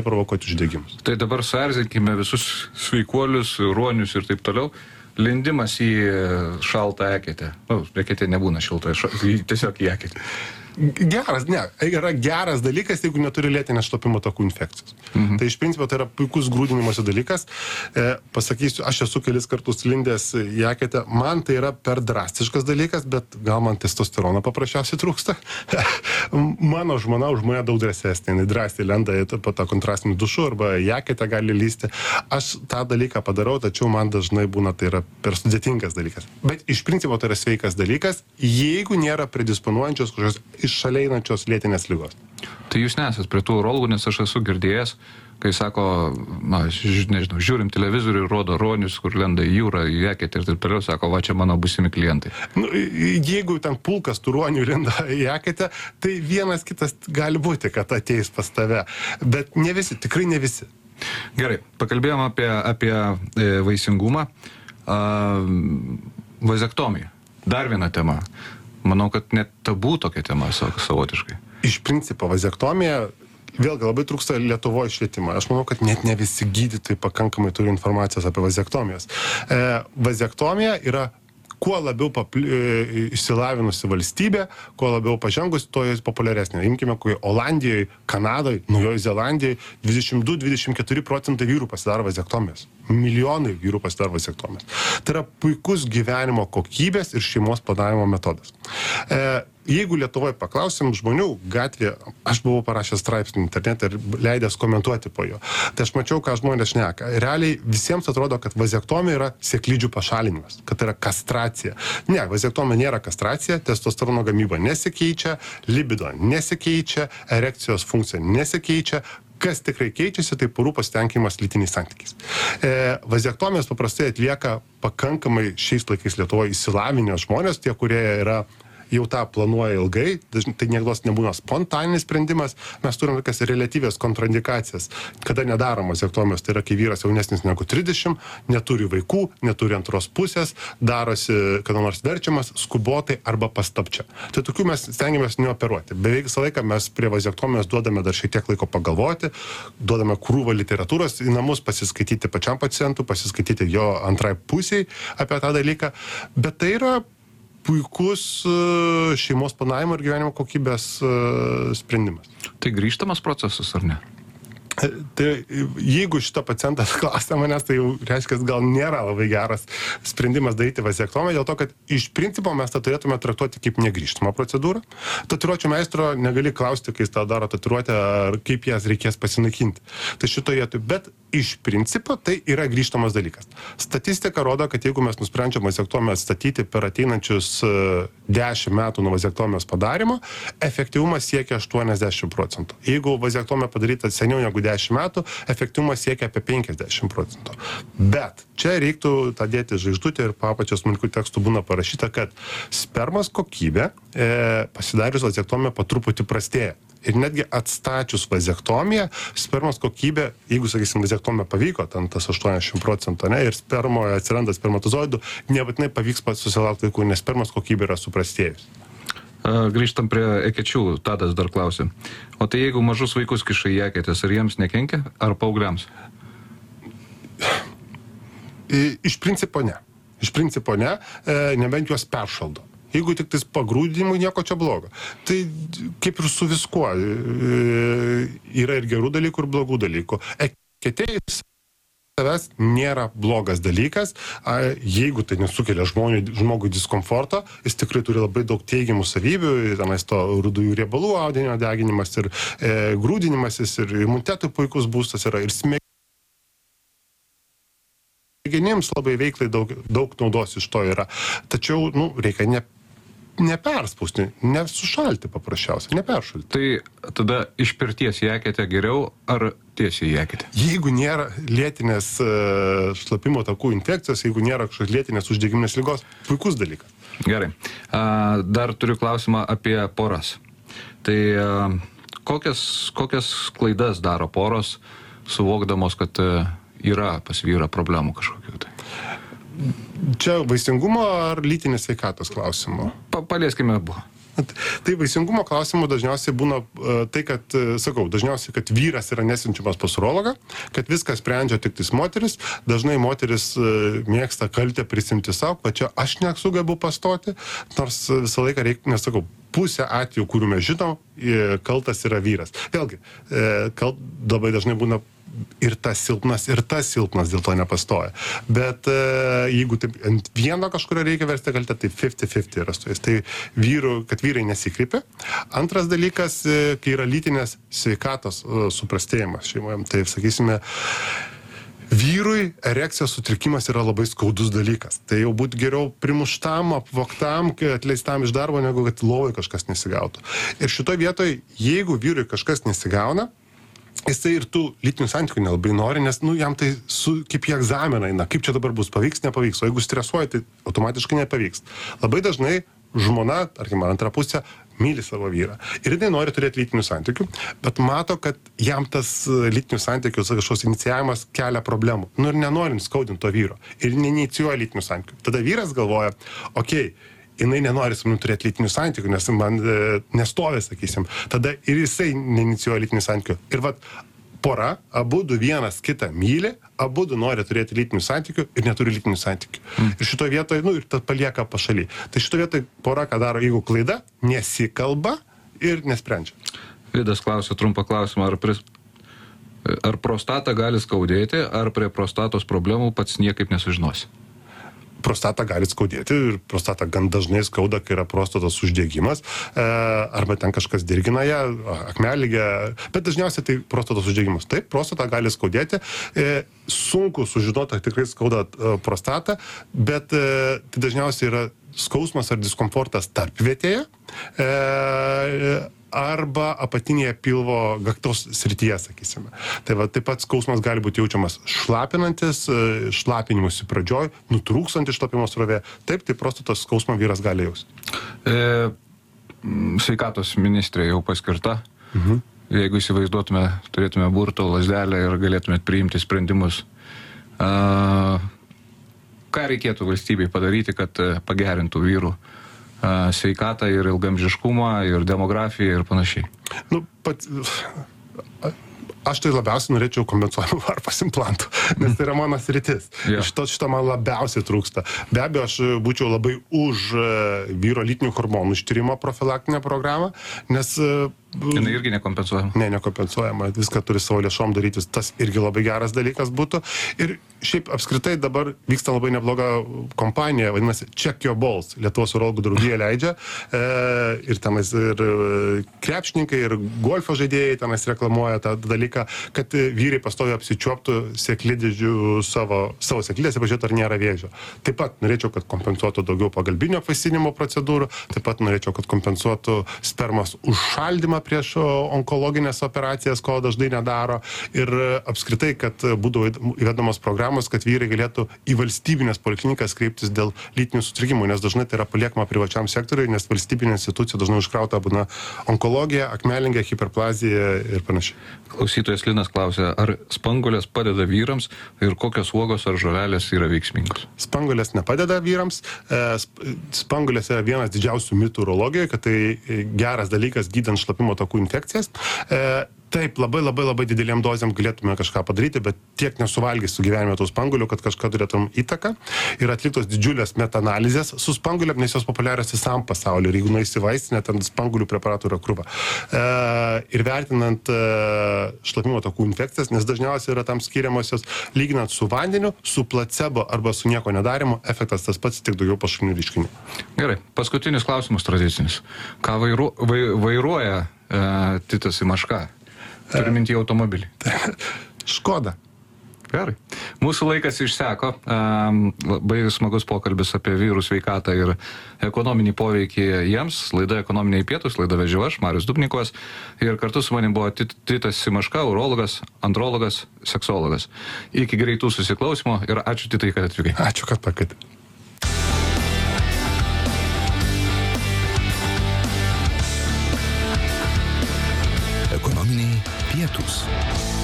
provokuoti uždegimus. Tai dabar suerzinkime visus sveikuolius, ruonius ir taip toliau. Lindimas į šaltą eketę. Eketė nebūna šilta, tiesiog į eketę. Yra geras dalykas, jeigu neturi lėtinės šlapimo takų infekcijos. Tai iš principo tai yra puikus grūdinimosi dalykas. Pasakysiu, aš esu kelis kartus lindęs į eketę. Man tai yra per drastiškas dalykas, bet gal man testosterono paprasčiausiai trūksta. Mano žmona už mane daug drąsesnė. Jis drąsiai lenda į tą kontrastinį dušų arba į eketę gali lysti. Aš tą dalyką padarau, tačiau man dažnai būna tai yra per sudėtingas dalykas. Bet iš principo tai yra sveikas dalykas, jeigu nėra predisponuojančios kažkokios iš šalia einančios lėtinės ligos. Tai jūs nesat prie tų urologų, nes aš esu girdėjęs, kai sako, nežinau, žiūrim televizorių ir rodo ruonius, kur lenda į jūrą, į eketę ir taip toliau, sako, va čia mano būsimi klientai. Jeigu ten pulkas tų ruonių lenda į eketę, tai vienas kitas gali būti, kad ateis pas tave. Bet ne visi, tikrai ne visi. Gerai, pakalbėjom apie vaisingumą. Vazektomija. Dar viena tema. Manau, kad net tabų tokia tema savotiškai. Iš principo, vazektomija, vėlgi labai trūksta Lietuvoje švietimo. Aš manau, kad net ne visi gydytojai pakankamai turi informacijos apie vazektomijas. Vazektomija yra kuo labiau išsilavinusi valstybė, kuo labiau pažengusi, to jis populiaresnė. Imkime, kai Olandijoje, Kanadoje, Naujoje Zelandijoje 22-24% vyrų pasidaro vazektomijas. Milijonai vyrų pasidaro vazektomijas. Tai yra puikus gyvenimo kokybės ir šeimos planavimo metodas. Jeigu Lietuvoje paklausim žmonių gatvėje, aš buvau parašęs straipsnį internete ir leidęs komentuoti po jo, tai aš mačiau, ką žmonės šneka. Realiai visiems atrodo, kad vazektomija yra sėklidžių pašalinimas, kad tai yra kastracija. Ne, vazektomija nėra kastracija, testosterono gamyba nesikeičia, libido nesikeičia, erekcijos funkcija nesikeičia. Kas tikrai keičiasi, tai porų pasitenkinimas lytiniais santykiais. Vazektomijos paprastai atlieka pakankamai šiais laikais Lietuvoje išsilavinę žmonės, tie, kurie yra jau tą planuoja ilgai, tai niekada nebūna spontaninis sprendimas, mes turime tokias reliatyvės kontraindikacijas, kada nedaromos vazektomijos, tai yra, kai vyras jaunesnis negu 30, neturi vaikų, neturi antros pusės, darosi, kada nors verčiamas, skubotai arba pastapčia. Tai tokių mes stengiamės neoperuoti. Beveik visą laiką mes prie vazektomijos duodame dar šiek tiek laiko pagalvoti, duodame krūvą literatūros į namus, pasiskaityti pačiam pacientui, pasiskaityti jo antrai pusiai apie tą dalyką, bet tai yra puikus šeimos planavimo ir gyvenimo kokybės sprendimas. Tai grįžtamas procesas, ar ne? Tai jeigu šito pacientas klausia manęs, tai jau reiškia, gal nėra labai geras sprendimas daryti vazektomiją, dėl to, kad iš principo mes tą turėtume traktuoti kaip negrįžtamą procedūrą. Tatuiruočių meistro negali klausti, kai jis tą daro tatuiruotę, ar kaip jas reikės pasinaikinti. Tai šitoje, bet iš principo tai yra grįžtamas dalykas. Statistika rodo, kad jeigu mes nusprendžiam vazektomiją atstatyti per ateinančius 10 metų nuo vazektomijos padarimo, efektyvumas siekia 80%. Jeigu vazektomija padaryta seniau negu 10 metų, efektyvumas siekia apie 50%. Bet čia reiktų tą dėti žvaigždutę ir papačią smulkių tekstų būna parašyta, kad spermos kokybė pasidarius vazektomiją po truputį prastėja. Ir netgi atstačius vazektomiją, spermos kokybė, jeigu, sakysim, vazektomija pavyko, ten tas 80%, ne, ir spermoje atsiranda spermatozoidų, nebūtinai pavyks susilaukti vaikų, nes spermos kokybė yra suprastėjus. Grįžtam prie ekečių, Tadas dar klausė. O tai jeigu mažus vaikus kiša į eketės, ar jiems nekenkia, ar paaugliams? Iš principo ne. Iš principo ne, nebent juos peršaldo. Jeigu tik tais pagrūdimui, nieko čia blogo. Tai kaip ir su viskuo. Yra ir gerų dalykų, ir blogų dalykų. Eketėjus savęs nėra blogas dalykas. Jeigu tai nesukelia žmogui diskomforto, jis tikrai turi labai daug teigiamų savybių. Tenais to rudųjų riebalų audinio deginimas ir grūdinimasis, ir imunitetui puikus būstas yra, ir smegenims labai veiklai daug naudos iš to yra. Tačiau, reikia neperspausti, nesušalti paprasčiausiai, neperšalti. Tai tada iš pirties į eketę geriau ar tiesiai į eketę? Jeigu nėra lėtinės šlapimo takų infekcijos, jeigu nėra kažkokios lėtinės uždegiminės ligos, puikus dalykas. Gerai. Dar turiu klausimą apie poras. Tai kokias klaidas daro poros, suvokdamos, kad yra pas vyrą problemų kažkokių tai? Čia vaisingumo ar lytinės sveikatos klausimo? Palieskime abu. Tai vaisingumo klausimų dažniausiai būna tai, kad, dažniausiai, kad vyras yra nesiunčiamas pas urologą, kad viską sprendžia tik tais moteris, dažnai moteris mėgsta kaltę prisimti savo, kad čia aš nesugebu pastoti, nors visą laiką reikia, nesakau, pusę atvejų, kurių mes žinom, kaltas yra vyras. Vėlgi, labai dažnai būna ir tas silpnas, dėl to nepastoja. Bet jeigu taip ant vieno kažkurio reikia versti kaltę, tai 50-50 yra su jais. Tai kad vyrai nesikreipia. Antras dalykas, kai yra lytinės sveikatos suprastėjimas šeimoje, tai sakysime, vyrui erekcijos sutrikimas yra labai skaudus dalykas. Tai jau būtų geriau primuštam, apvogtam, atleistam iš darbo, negu kad lovai kažkas nesigautų. Ir šitoje vietoje, jeigu vyrui kažkas nesigauna, jisai ir tų lytinių santykių nelabai nori, nes jam tai kaip į egzaminą eina, kaip čia dabar bus, pavyks, nepavyks. O jeigu stresuoja, tai automatiškai nepavyks. Labai dažnai žmona, tarkim, antra pusė, myli savo vyrą. Ir jinai nori turėti lytinių santykių, bet mato, kad jam tas lytinių santykių kažkoks inicijavimas kelia problemų. Ir nenori skaudinti to vyro. Ir neinicijuoja lytinių santykių. Tada vyras galvoja, jinai nenori su manim turėti lytinių santykių, nes man nestovi, sakysim. Tada ir jisai neinicijuoja lytinių santykių. Ir pora, abudu vienas kitą myli, abudu nori turėti lytinių santykių ir neturi lytinių santykių. Ir šitoje vietoje, ir tas palieka pašaly. Tai šitoje vietoje pora, ką daro, jeigu klaida, nesikalba ir nesprendžia. Vidas klausė trumpą klausimą, ar prostatą gali skaudėti, ar prie prostatos problemų pats niekaip nesužinosi? Prostatą gali skaudėti ir prostatą gan dažnai skauda, kai yra prostatos uždegimas, arba ten kažkas dirgina ją, akmelligė, bet dažniausiai tai prostatos uždegimas. Taip, prostatą gali skaudėti, sunku sužinoti, ar tikrai skauda prostatą, bet tai dažniausiai yra skausmas ar diskomfortas tarpvietėje, arba apatinėje pilvo gaktos srityje, sakysime. Tai taip pat skausmas gali būti jaučiamas šlapinantis, šlapinimusi pradžioj, nutrūksantis šlapimo srovė. Taip, tai prostatos skausmą vyras gali jausti. Sveikatos ministrė jau paskirta. Jeigu įsivaizduotume, turėtume burto lazdelę ir galėtumėt priimti sprendimus. Ką reikėtų valstybei padaryti, kad pagerintų vyrų sveikatą ir ilgamžiškumą, ir demografiją ir panašiai? Aš tai labiausiai norėčiau kompensuojamų varpos implantų, nes tai yra mano sritis. Šito man labiausiai trūksta. Be abejo, aš būčiau labai už vyro lytinių hormonų ištyrimo profilaktinę programą, nes jinai irgi nekompensuojama? Ne, nekompensuojama. Viską turi savo lėšom darytis. Tas irgi labai geras dalykas būtų. Ir šiaip apskritai dabar vyksta labai nebloga kompanija, vadinasi Check Your Balls. Lietuvos urologų draugija leidžia. Ir tenais ir krepšininkai, ir golfo žaidėjai tenais reklamuoja tą dalyką, kad vyrai pastoviai apsičiuoptų sėklidžių savo sėklidėse, pažiūrėtų, ar nėra vėžio. Taip pat norėčiau, kad kompensuotų daugiau pagalbinio apvaisinimo procedūrų. Taip pat norėčiau, kad kompensuotų spermos užšaldymą prieš onkologinės operacijas, ko dažnai nedaro. Ir apskritai, kad būtų įvedamos programos, kad vyrai galėtų į valstybinės poliklinikas kreiptis dėl lytinių sutrikimų, nes dažnai tai yra paliekama privačiam sektoriui, nes valstybinė institucija dažnai užkrauta būna onkologija, akmelligė, hiperplazija ir panašiai. Klausytojas Linas klausė, ar spanguolės padeda vyrams ir kokios uogos ar žolelės yra veiksmingos? Spanguolės nepadeda vyrams. Spanguolės yra vienas didžiausių mitų urologijoje, kad tai geras dalykas gydant šlapimo takų infekcijas. Taip, labai didelėm dozėm galėtume kažką padaryti, bet tiek nesuvalgys su gyvenime tų spanguolių, kad kažką turėtum įtaką. Yra atliktos didžiulės metaanalizės su spanguolėm, nes jos populiarios visam pasauliu. Ir jeigu nueisi į vaistinę, ten spanguolių preparatų yra krūva. Ir vertinant šlapimo takų infekcijas, nes dažniausiai yra tam skiriamosios, lyginant su vandeniu, su placebo arba su nieko nedarimu, efektas tas pats, tik daugiau pašalinių reiškinių. Gerai, paskutinis klausimas tradicinis. Ką vairuoja Titas Imaška? Turiu minti automobilį. Škoda. Gerai. Mūsų laikas išseko. Labai smagus pokalbis apie vyrų sveikatą ir ekonominį poveikį jiems. Laida Ekonominiai pietūs, laida vedžiau aš, Marius Dubnikovas. Ir kartu su manim buvo Titas Imaška, urologas, andrologas, seksologas. Iki greitų susiklausimo ir ačiū Titai, kad atvykai. Ačiū, kad pakvietėte.